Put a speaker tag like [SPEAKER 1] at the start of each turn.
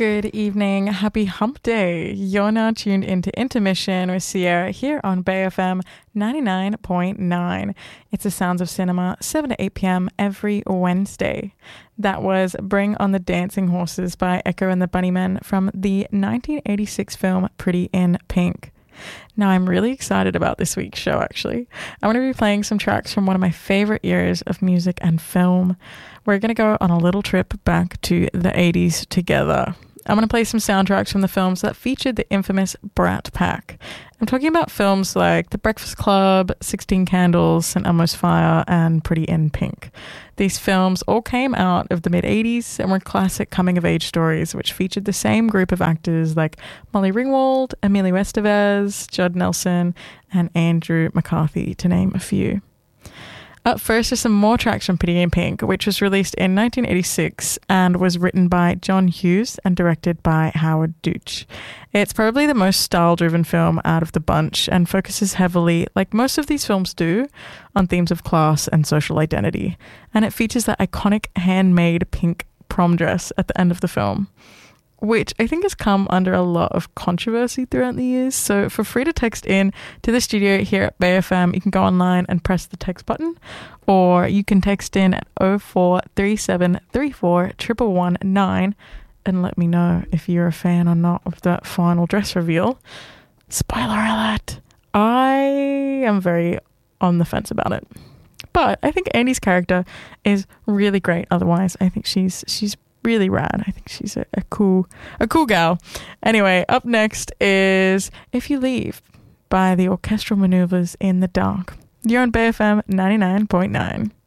[SPEAKER 1] Good evening. Happy hump day. You're now tuned into Intermission with Sierra here on Bay FM 99.9. It's the sounds of cinema, 7 to 8 p.m. every Wednesday. That was Bring on the Dancing Horses by Echo and the Bunnymen from the 1986 film Pretty in Pink. Now, I'm really excited about this week's show, actually. I'm going to be playing some tracks from one of my favorite eras of music and film. We're going to go on a little trip back to the 80s together. I'm going to play some soundtracks from the films that featured the infamous Brat Pack. I'm talking about films like The Breakfast Club, 16 Candles, St. Elmo's Fire, and Pretty in Pink. These films all came out of the mid-80s and were classic coming-of-age stories which featured the same group of actors like Molly Ringwald, Emilio Estevez, Judd Nelson, and Andrew McCarthy, to name a few. Up first are some more tracks from Pretty in Pink, which was released in 1986 and was written by John Hughes and directed by Howard Deutsch. It's probably the most style-driven film out of the bunch and focuses heavily, like most of these films do, on themes of class and social identity. And it features that iconic handmade pink prom dress at the end of the film, which I think has come under a lot of controversy throughout the years. So feel free to text in to the studio here at Bay FM. You can go online and press the text button, or you can text in at 0437341119 and let me know if you're a fan or not of that final dress reveal. Spoiler alert! I am very on the fence about it. But I think Andy's character is really great otherwise. I think she's really rad. I think she's a cool gal. Anyway, up next is If You Leave by the Orchestral Maneuvers in the Dark. You're on Bay FM 99.9.